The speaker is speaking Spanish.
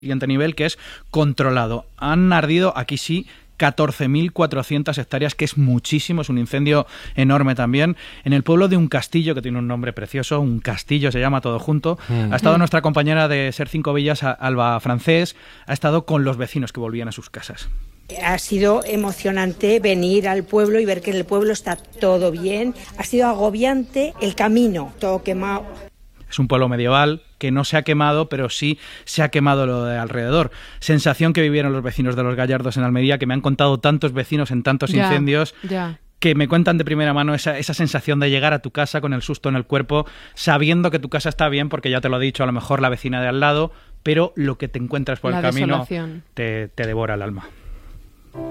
siguiente nivel, que es controlado. Han ardido, aquí sí, 14.400 hectáreas, que es muchísimo, es un incendio enorme también, en el pueblo de Un Castillo, que tiene un nombre precioso, Un Castillo se llama todo junto. Ha estado nuestra compañera de Ser Cinco Villas, Alba Francés, ha estado con los vecinos que volvían a sus casas. Ha sido emocionante venir al pueblo y ver que en el pueblo está todo bien. Ha sido agobiante el camino, todo quemado. Es un pueblo medieval que no se ha quemado, pero sí se ha quemado lo de alrededor. Sensación que vivieron los vecinos de Los Gallardos en Almería, que me han contado tantos vecinos en tantos incendios, que me cuentan de primera mano esa sensación de llegar a tu casa con el susto en el cuerpo, sabiendo que tu casa está bien, porque ya te lo ha dicho a lo mejor la vecina de al lado, pero lo que te encuentras por el camino te devora el alma.